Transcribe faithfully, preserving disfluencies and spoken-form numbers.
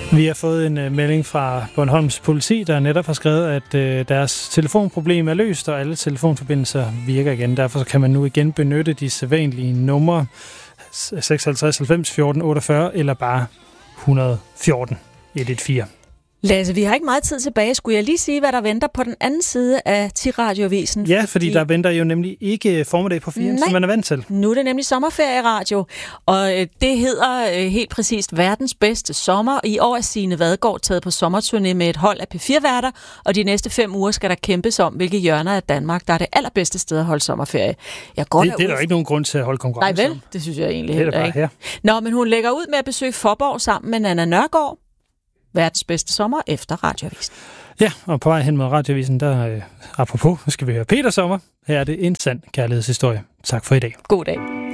Vi har fået en uh, melding fra Bornholms politi, der netop har skrevet, at uh, deres telefonproblem er løst, og alle telefonforbindelser virker igen. Derfor kan man nu igen benytte de sædvanlige numre seksoghalvtreds halvfems fjorten otteogfyrre eller bare et hundrede fjorten et et fire. Lasse, vi har ikke meget tid tilbage. Skulle jeg lige sige, hvad der venter på den anden side af T-radioavisen? Ja, fordi, fordi der venter jo nemlig ikke formiddag på fire, som man er vant til. Nu er det nemlig sommerferieradio, og det hedder helt præcist verdens bedste sommer. I år er Signe Vadgaard taget på sommerturné med et hold af P fire værter, og de næste fem uger skal der kæmpes om, hvilke hjørner af Danmark, der er det allerbedste sted at holde sommerferie. Jeg går det, det er der ikke nogen grund til at holde konkurrence. Nej vel, det synes jeg egentlig heller ikke. Det er bare her. Nå, men hun lægger ud med at besøge Fåborg sammen med Nanna Nørgaard. Verdens bedste sommer efter Radioavisen. Ja, og på vej hen mod Radioavisen, der øh, apropos, skal vi høre Peter Sommer. Her er det en sand kærlighedshistorie. Tak for i dag. God dag.